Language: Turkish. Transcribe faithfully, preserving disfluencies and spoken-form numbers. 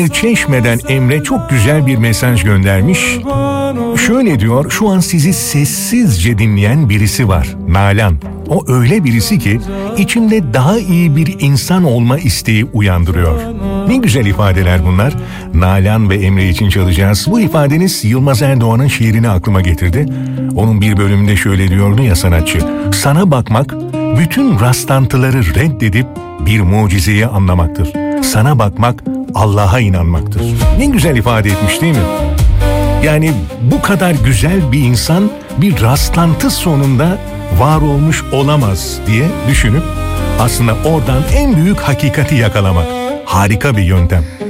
Şimdi Çeşme'den Emre çok güzel bir mesaj göndermiş. Şöyle diyor, şu an sizi sessizce dinleyen birisi var. Nalan. O öyle birisi ki içimde daha iyi bir insan olma isteği uyandırıyor. Ne güzel ifadeler bunlar. Nalan ve Emre için çalacağız. Bu ifadeniz Yılmaz Erdoğan'ın şiirini aklıma getirdi. Onun bir bölümünde şöyle diyordu ya sanatçı. Sana bakmak bütün rastlantıları reddedip bir mucizeyi anlamaktır. Sana bakmak Allah'a inanmaktır. Ne güzel ifade etmiş değil mi? Yani bu kadar güzel bir insan bir rastlantı sonunda var olmuş olamaz diye düşünüp aslında oradan en büyük hakikati yakalamak. Harika bir yöntem.